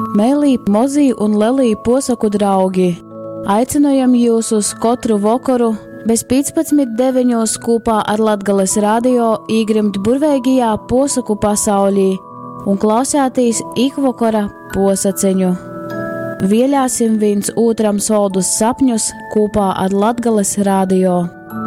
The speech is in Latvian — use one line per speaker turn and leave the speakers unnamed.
Mēlī, mozī un lelī posaku draugi, aicinojam jūs uz katru vakaru bez 15:9 kopā ar Latgales radio īgrimt burveigajā posaku pasaulī un klausētīs ikvakara posaceņu. Vieļāsim viens otram soldus sapņus kopā ar Latgales radio.